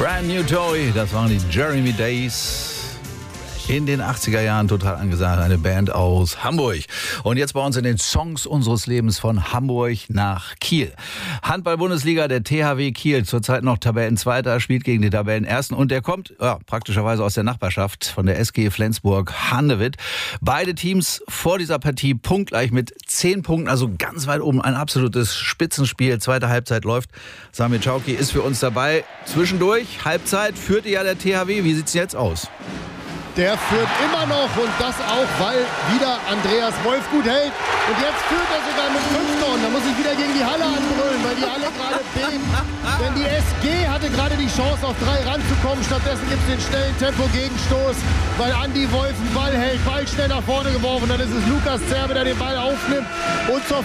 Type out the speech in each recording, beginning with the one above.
Brand New Toy, das waren die Jeremy Days. In den 80er Jahren total angesagt, eine Band aus Hamburg. Und jetzt bei uns in den Songs unseres Lebens von Hamburg nach Kiel. Handball-Bundesliga, der THW Kiel, zurzeit noch Tabellenzweiter, spielt gegen die Tabellenersten. Und der kommt praktischerweise aus der Nachbarschaft von der SG Flensburg-Handewitt. Beide Teams vor dieser Partie punktgleich mit 10 Punkten, also ganz weit oben. Ein absolutes Spitzenspiel. Zweite Halbzeit läuft. Samir Chauki ist für uns dabei. Zwischendurch, Halbzeit, führte ja der THW. Wie sieht's jetzt aus? Der führt immer noch und das auch, weil wieder Andreas Wolf gut hält. Und jetzt führt er sogar mit 5 Toren. Da muss ich wieder gegen die Halle anbrüllen, weil die Halle gerade bebt. Denn die SG hatte gerade die Chance, auf 3 ranzukommen. Stattdessen gibt es den schnellen Tempo-Gegenstoß, weil Andi Wolf den Ball hält. Ball schnell nach vorne geworfen. Dann ist es Lukas Zerbe, der den Ball aufnimmt und zur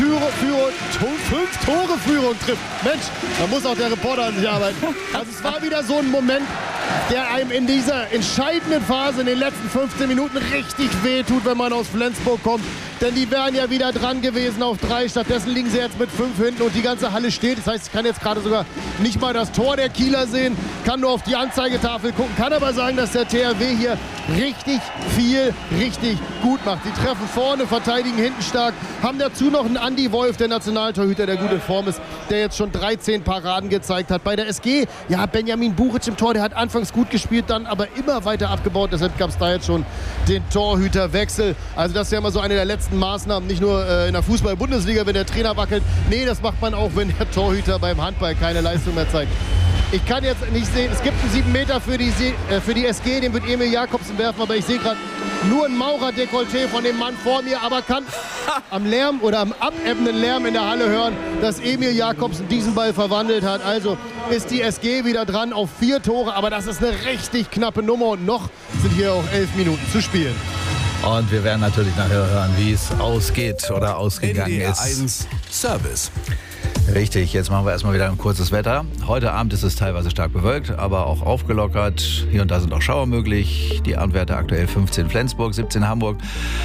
5-Tore-Führung trifft. Mensch, da muss auch der Reporter an sich arbeiten. Also es war wieder so ein Moment, der einem in dieser entscheidenden Phase in den letzten 15 Minuten richtig wehtut, wenn man aus Flensburg kommt. Denn die wären ja wieder dran gewesen auf 3. Stattdessen liegen sie jetzt mit 5 hinten und die ganze Halle steht. Das heißt, ich kann jetzt gerade sogar nicht mal das Tor der Kieler sehen, kann nur auf die Anzeigetafel gucken, kann aber sagen, dass der THW hier richtig viel, richtig gut macht. Sie treffen vorne, verteidigen hinten stark, haben dazu noch einen Andi Wolf, der Nationaltorhüter, der gut in Form ist, der jetzt schon 13 Paraden gezeigt hat. Bei der SG, ja, Benjamin Buric im Tor, der hat anfangs gut gespielt, dann aber immer weiter abgebaut. Deshalb gab es da jetzt schon den Torhüterwechsel. Also das ist ja immer so eine der letzten Maßnahmen, nicht nur in der Fußball-Bundesliga, wenn der Trainer wackelt. Nee, das macht man auch, wenn der Torhüter beim Handball keine Leistung mehr zeigt. Ich kann jetzt nicht sehen, es gibt einen 7 Meter für die SG, den wird Emil Jakobsen werfen, aber ich sehe gerade nur ein Maurer-Dekolleté von dem Mann vor mir, aber kann am Lärm oder am abebbenden Lärm in der Halle hören, dass Emil Jakobsen diesen Ball verwandelt hat. Also ist die SG wieder dran auf 4 Tore, aber das ist eine richtig knappe Nummer und noch sind hier auch 11 Minuten zu spielen. Und wir werden natürlich nachher hören, wie es ausgeht oder ausgegangen NDR ist. 1 Service. Richtig, jetzt machen wir erstmal wieder ein kurzes Wetter. Heute Abend ist es teilweise stark bewölkt, aber auch aufgelockert. Hier und da sind auch Schauer möglich. Die Abendwerte aktuell 15 Flensburg, 17 Hamburg,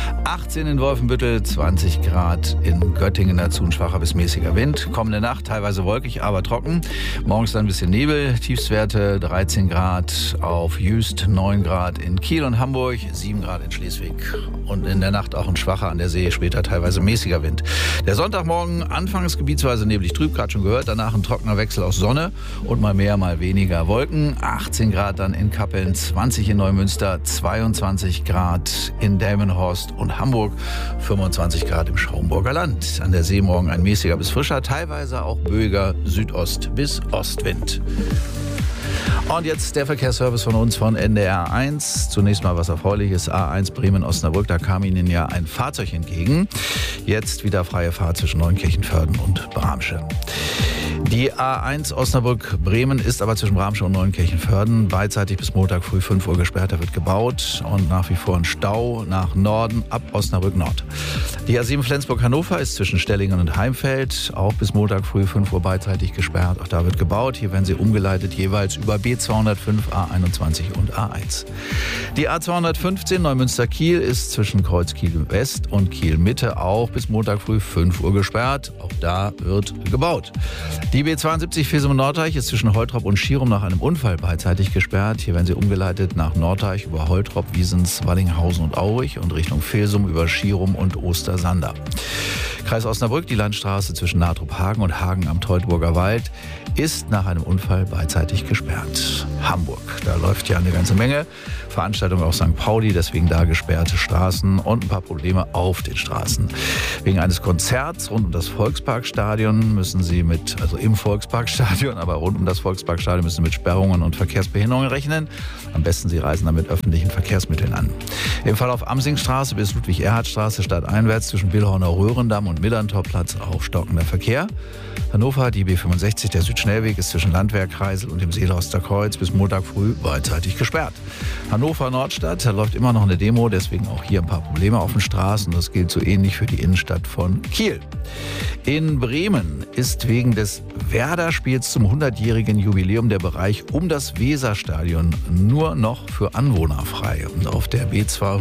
18 in Wolfenbüttel, 20 Grad in Göttingen, dazu ein schwacher bis mäßiger Wind. Kommende Nacht teilweise wolkig, aber trocken. Morgens dann ein bisschen Nebel, Tiefstwerte 13 Grad auf Jüst, 9 Grad in Kiel und Hamburg, 7 Grad in Schleswig. Und in der Nacht auch ein schwacher an der See, später teilweise mäßiger Wind. Der Sonntagmorgen anfangs gebietsweise neblig trüb, gerade schon gehört, danach ein trockener Wechsel aus Sonne und mal mehr, mal weniger Wolken. 18 Grad dann in Kappeln, 20 in Neumünster, 22 Grad in Delmenhorst und Hamburg, 25 Grad im Schaumburger Land. An der See morgen ein mäßiger bis frischer, teilweise auch böiger Südost- bis Ostwind. Und jetzt der Verkehrsservice von uns von NDR 1. Zunächst mal was Erfreuliches. A1 Bremen-Osnabrück, da kam Ihnen ja ein Fahrzeug entgegen. Jetzt wieder freie Fahrt zwischen Neunkirchen-Vörden und Bramsche. Die A1 Osnabrück-Bremen ist aber zwischen Bramsche und Neunkirchen-Vörden beidseitig bis Montag früh 5 Uhr gesperrt. Da wird gebaut und nach wie vor ein Stau nach Norden ab Osnabrück Nord. Die A7 Flensburg-Hannover ist zwischen Stellingen und Heimfeld auch bis Montag früh 5 Uhr beidseitig gesperrt. Auch da wird gebaut. Hier werden sie umgeleitet jeweils über B205, A21 und A1. Die A215 Neumünster-Kiel ist zwischen Kreuz Kiel West und Kiel Mitte auch bis Montag früh 5 Uhr gesperrt. Auch da wird gebaut. Die B72 Fesum-Norddeich ist zwischen Holtrop und Schierum nach einem Unfall beidseitig gesperrt. Hier werden sie umgeleitet nach Norddeich über Holtrop, Wiesens, Wallinghausen und Aurich und Richtung Fesum über Schierum und Ostersander. Kreis Osnabrück, die Landstraße zwischen Nahtrup-Hagen und Hagen am Teutoburger Wald ist nach einem Unfall beidseitig gesperrt. Hamburg, da läuft ja eine ganze Menge. Veranstaltung auf St. Pauli, deswegen da gesperrte Straßen und ein paar Probleme auf den Straßen. Wegen eines Konzerts rund um das Volksparkstadion müssen Sie im Volksparkstadion, aber rund um das Volksparkstadion müssen Sie mit Sperrungen und Verkehrsbehinderungen rechnen. Am besten Sie reisen dann mit öffentlichen Verkehrsmitteln an. Im Fall auf Amsingstraße bis Ludwig-Erhard-Straße stadteinwärts zwischen Billhorner Röhrendamm und Millerntorplatz auch stockender Verkehr. Hannover, die B65, der Südschnellweg ist zwischen Landwehr, Kreisel und dem Seelhorster Kreuz bis Montag früh beidseitig gesperrt. Hannover Nordstadt, da läuft immer noch eine Demo, deswegen auch hier ein paar Probleme auf den Straßen. Das gilt so ähnlich für die Innenstadt von Kiel. In Bremen ist wegen des Werder-Spiels zum 100-jährigen Jubiläum der Bereich um das Weserstadion nur noch für Anwohner frei. Und auf der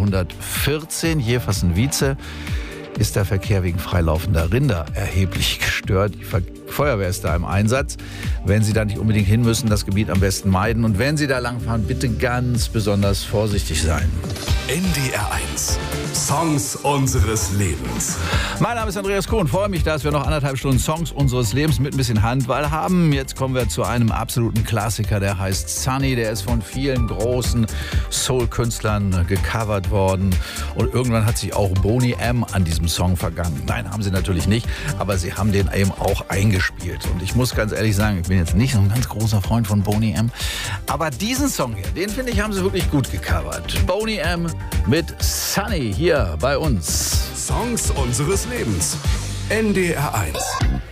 B214 Jeversen-Wietze ist der Verkehr wegen freilaufender Rinder erheblich gestört. Die Feuerwehr ist da im Einsatz. Wenn Sie da nicht unbedingt hin müssen, das Gebiet am besten meiden. Und wenn Sie da langfahren, bitte ganz besonders vorsichtig sein. NDR 1. Songs unseres Lebens. Mein Name ist Andreas Kohn. Freue mich, dass wir noch 1,5 Stunden Songs unseres Lebens mit ein bisschen Handball haben. Jetzt kommen wir zu einem absoluten Klassiker, der heißt Sunny. Der ist von vielen großen Soul-Künstlern gecovert worden. Und irgendwann hat sich auch Boney M. an diesem Song vergangen. Nein, haben sie natürlich nicht, aber sie haben den eben auch eingespielt. Und ich muss ganz ehrlich sagen, ich bin jetzt nicht so ein ganz großer Freund von Boney M. Aber diesen Song hier, den finde ich, haben sie wirklich gut gecovert. Boney M. mit Sunny hier bei uns. Songs unseres Lebens. NDR 1.